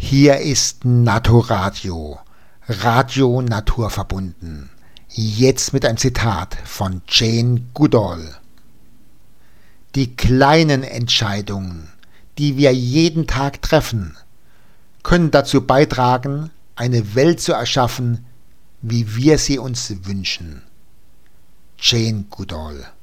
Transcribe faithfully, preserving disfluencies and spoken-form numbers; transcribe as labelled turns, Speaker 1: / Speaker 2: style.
Speaker 1: Hier ist Naturadio, Radio naturverbunden. Jetzt mit einem Zitat von Jane Goodall. Die kleinen Entscheidungen, die wir jeden Tag treffen, können dazu beitragen, eine Welt zu erschaffen, wie wir sie uns wünschen. Jane Goodall.